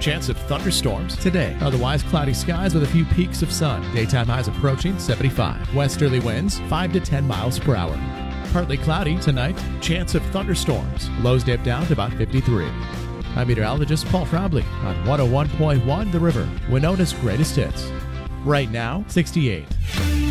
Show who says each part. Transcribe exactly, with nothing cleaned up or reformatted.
Speaker 1: Chance of thunderstorms today. Otherwise, cloudy skies with a few peaks of sun. Daytime highs approaching seventy-five. Westerly winds five to ten miles per hour. Partly cloudy tonight. Chance of thunderstorms. Lows dip down to about fifty-three. I'm meteorologist Paul Trombley on one oh one point one The River, Winona's greatest hits. Right now, sixty-eight.